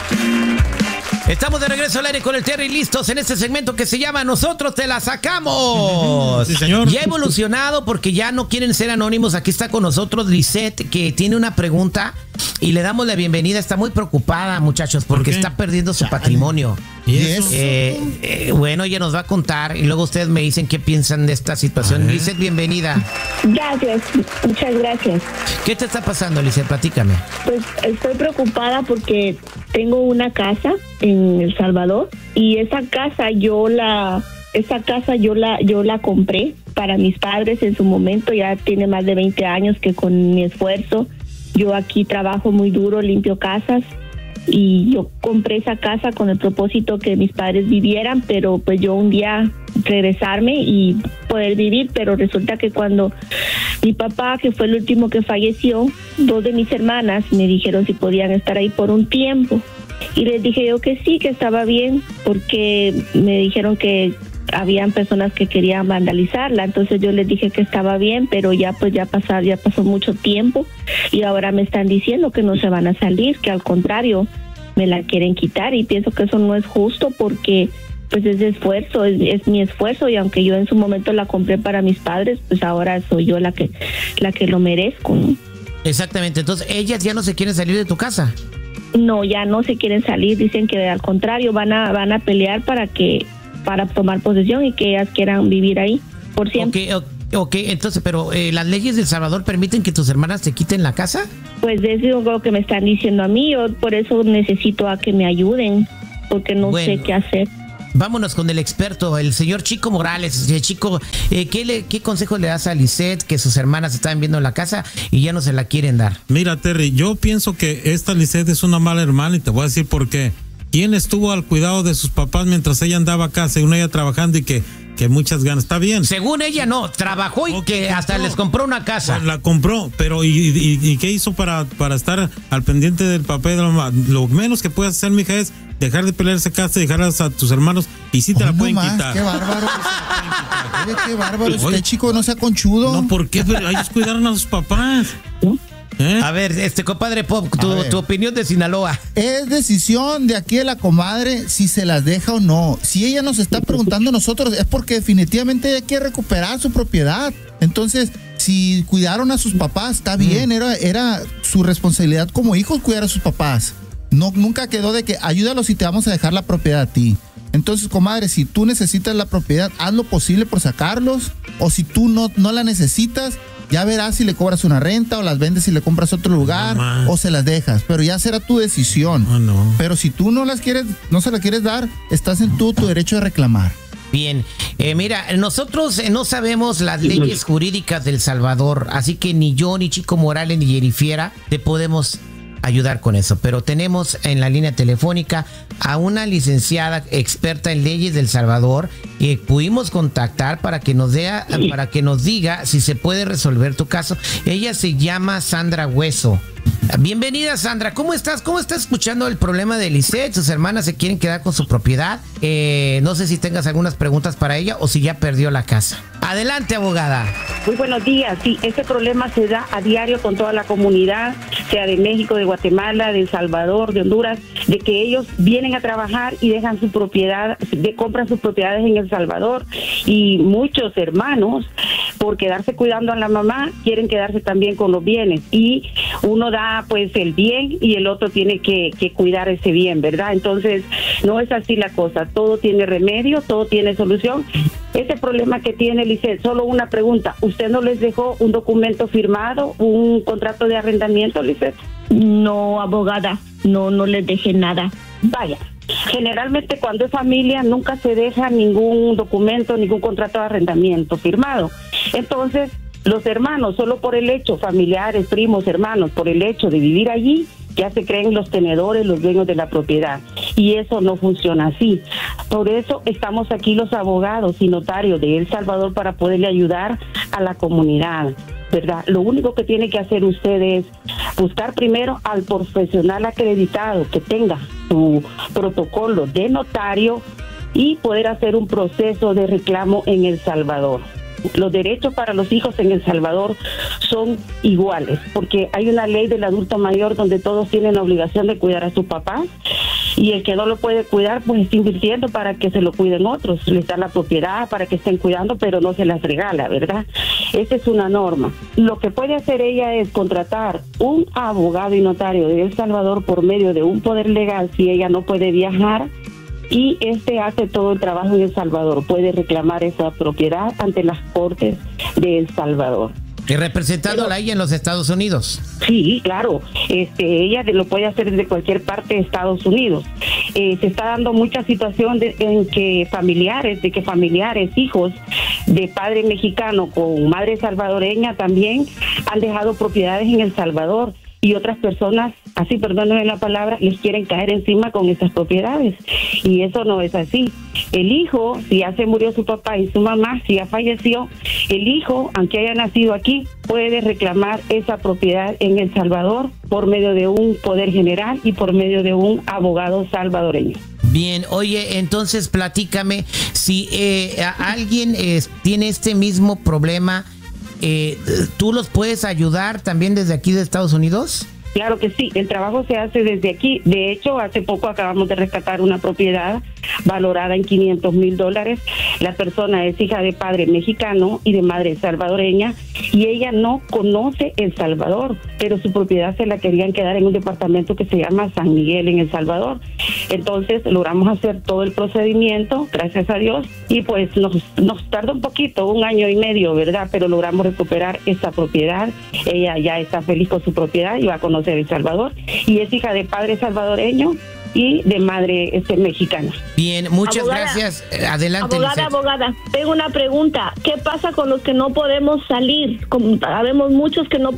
Estamos de regreso al aire con el Terry, listos en este segmento que se llama Nosotros te la sacamos. Sí, señor. Ya ha evolucionado porque ya no quieren ser anónimos. Aquí está con nosotros Lisette, que tiene una pregunta y le damos la bienvenida. Está muy preocupada, muchachos, porque está perdiendo su patrimonio. ¿Y eso? Bueno, ella nos va a contar y luego ustedes me dicen qué piensan de esta situación. Lisette, bienvenida. Gracias, muchas gracias. ¿Qué te está pasando, Lisette? Platícame. Pues estoy preocupada porque tengo una casa en El Salvador y esa casa yo la compré para mis padres en su momento. Ya tiene más de 20 años que con mi esfuerzo yo aquí trabajo muy duro, limpio casas, y yo compré esa casa con el propósito que mis padres vivieran, pero pues yo un día regresarme y poder vivir, pero resulta que cuando mi papá, que fue el último que falleció, 2 de mis hermanas me dijeron si podían estar ahí por un tiempo, y les dije yo que sí, que estaba bien, porque me dijeron que habían personas que querían vandalizarla. Entonces yo les dije que estaba bien, pero ya pasó mucho tiempo y ahora me están diciendo que no se van a salir, que al contrario me la quieren quitar, y pienso que eso no es justo porque pues es de esfuerzo, es mi esfuerzo, y aunque yo en su momento la compré para mis padres, pues ahora soy yo la que lo merezco, ¿no? Exactamente. Entonces ellas ya no se quieren salir de tu casa. No, ya no se quieren salir, dicen que al contrario van a pelear para tomar posesión y que ellas quieran vivir ahí por siempre. Ok, entonces, pero ¿las leyes de El Salvador permiten que tus hermanas te quiten la casa? Pues eso es lo que me están diciendo a mí. Yo por eso necesito a que me ayuden, porque no sé qué hacer. Vámonos con el experto, el señor Chico Morales. Chico, ¿qué consejo le das a Lisette, que sus hermanas están viendo en la casa y ya no se la quieren dar? Mira, Terry, yo pienso que esta Lisette es una mala hermana y te voy a decir por qué. ¿Quién estuvo al cuidado de sus papás mientras ella andaba acá, según ella trabajando y que muchas ganas? Está bien. Según ella no, trabajó y que hasta les compró una casa. Pues la compró, pero ¿y qué hizo para estar al pendiente del papá y de la mamá? Lo menos que puedes hacer, mija, es dejar de pelear esa casa, dejarlas a tus hermanos y sí te la pueden quitar. Qué bárbaro. Qué bárbaro. Este chico no sea conchudo. No, ¿por qué? Pero ellos cuidaron a sus papás. A ver, compadre Pop, tu opinión de Sinaloa. Es decisión de aquí de la comadre si se las deja o no. Si ella nos está preguntando a nosotros, es porque definitivamente ella quiere recuperar su propiedad. Entonces, si cuidaron a sus papás, está bien, era su responsabilidad como hijos cuidar a sus papás. No, nunca quedó de que ayúdalos y te vamos a dejar la propiedad a ti. Entonces, comadre, si tú necesitas la propiedad, haz lo posible por sacarlos, o si tú no la necesitas, ya verás si le cobras una renta o las vendes y le compras otro lugar, o se las dejas, pero ya será tu decisión. Pero si tú no se la quieres dar, estás en tu derecho de reclamar. Bien, mira, nosotros no sabemos las leyes jurídicas del Salvador, así que ni yo, ni Chico Morales, ni Yerifiera te podemos ayudar con eso, pero tenemos en la línea telefónica a una licenciada experta en leyes del Salvador que pudimos contactar para que nos diga si se puede resolver tu caso. Ella se llama Sandra Hueso. Bienvenida, Sandra. ¿Cómo estás? ¿Cómo estás escuchando el problema de Lisette? Sus hermanas se quieren quedar con su propiedad. No sé si tengas algunas preguntas para ella o si ya perdió la casa. Adelante, abogada. Muy buenos días. Sí, este problema se da a diario con toda la comunidad, sea de México, de Guatemala, de El Salvador, de Honduras, de que ellos vienen a trabajar y dejan su propiedad, compran sus propiedades en El Salvador, y muchos hermanos, por quedarse cuidando a la mamá, quieren quedarse también con los bienes, y uno da pues el bien y el otro tiene que cuidar ese bien, ¿verdad? Entonces, no es así la cosa, todo tiene remedio, todo tiene solución. Ese problema que tiene Lisette, solo una pregunta, ¿usted no les dejó un documento firmado, un contrato de arrendamiento, Lisette? No, abogada, no les dejé nada. Vaya, generalmente cuando es familia nunca se deja ningún documento, ningún contrato de arrendamiento firmado. Entonces, los hermanos, solo por el hecho, familiares, primos, hermanos, por el hecho de vivir allí, ya se creen los tenedores, los dueños de la propiedad. Y eso no funciona así. Por eso estamos aquí los abogados y notarios de El Salvador para poderle ayudar a la comunidad, ¿verdad? Lo único que tiene que hacer usted es buscar primero al profesional acreditado que tenga su protocolo de notario y poder hacer un proceso de reclamo en El Salvador. Los derechos para los hijos en El Salvador son iguales, porque hay una ley del adulto mayor donde todos tienen la obligación de cuidar a sus papás, y el que no lo puede cuidar pues está invirtiendo para que se lo cuiden otros, les dan la propiedad para que estén cuidando, pero no se las regala, ¿verdad? Esa es una norma. Lo que puede hacer ella es contratar un abogado y notario de El Salvador por medio de un poder legal si ella no puede viajar, y hace todo el trabajo en El Salvador, puede reclamar esa propiedad ante las cortes de El Salvador. Y representándola ahí en los Estados Unidos. Sí, claro. Ella lo puede hacer desde cualquier parte de Estados Unidos. Se está dando mucha situación en que familiares, hijos de padre mexicano con madre salvadoreña también han dejado propiedades en El Salvador. Y otras personas, así perdónenme la palabra, les quieren caer encima con esas propiedades. Y eso no es así. El hijo, si ya se murió su papá y su mamá, si ya falleció, el hijo, aunque haya nacido aquí, puede reclamar esa propiedad en El Salvador por medio de un poder general y por medio de un abogado salvadoreño. Bien, oye, entonces platícame, si alguien tiene este mismo problema, ¿tú los puedes ayudar también desde aquí de Estados Unidos? Claro que sí, el trabajo se hace desde aquí. De hecho, hace poco acabamos de rescatar una propiedad valorada en $500,000. La persona es hija de padre mexicano y de madre salvadoreña, y ella no conoce El Salvador, pero su propiedad se la querían quedar en un departamento que se llama San Miguel en El Salvador. Entonces logramos hacer todo el procedimiento, gracias a Dios, y pues nos tardó un poquito, 1 año y medio, ¿verdad? Pero logramos recuperar esa propiedad. Ella ya está feliz con su propiedad y va a conocer El Salvador, y es hija de padre salvadoreño y de madre mexicana. Bien, muchas gracias. Adelante, abogada, tengo una pregunta. ¿Qué pasa con los que no podemos salir? Sabemos muchos que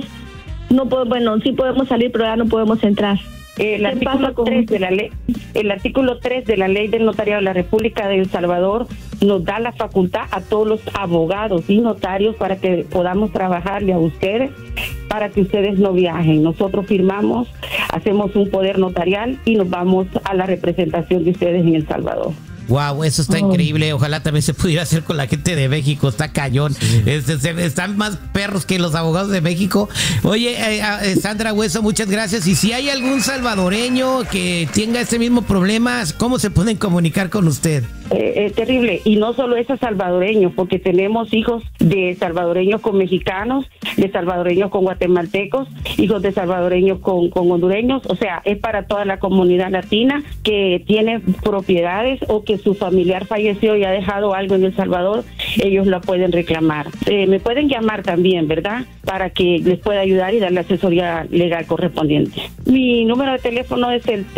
sí podemos salir, pero ya no podemos entrar. El artículo 3 de la ley del notariado de la República de El Salvador nos da la facultad a todos los abogados y notarios para que podamos trabajarle a ustedes, para que ustedes no viajen. Nosotros firmamos, hacemos un poder notarial y nos vamos a la representación de ustedes en El Salvador. Wow, eso está increíble. Ojalá también se pudiera hacer con la gente de México. Está cañón. Sí. Están más perros que los abogados de México. Oye, Sandra Hueso, muchas gracias. Y si hay algún salvadoreño que tenga ese mismo problema, ¿cómo se pueden comunicar con usted? Terrible. Y no solo esos salvadoreños, porque tenemos hijos de salvadoreños con mexicanos, de salvadoreños con guatemaltecos, hijos de salvadoreños con hondureños. O sea, es para toda la comunidad latina que tiene propiedades o que su familiar falleció y ha dejado algo en El Salvador, ellos la pueden reclamar. Me pueden llamar también, ¿verdad? Para que les pueda ayudar y dar la asesoría legal correspondiente. Mi número de teléfono es el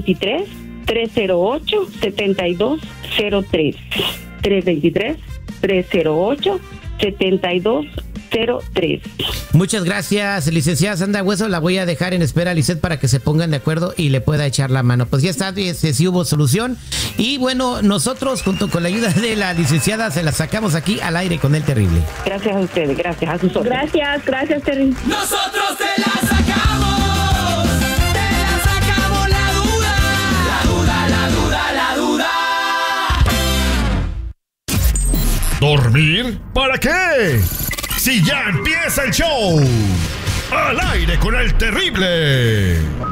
323-308-7203. 323-308-7203. Muchas gracias, licenciada Sandra Hueso. La voy a dejar en espera, Lisette, para que se pongan de acuerdo y le pueda echar la mano. Pues ya está, sí hubo solución. Y bueno, nosotros junto con la ayuda de la licenciada se la sacamos aquí al aire con El Terrible. Gracias a ustedes, gracias a sus órdenes. Gracias, Terrible. Nosotros te la sacamos la duda. ¿Dormir? ¿Para qué? Si ya empieza el show. Al aire con El Terrible.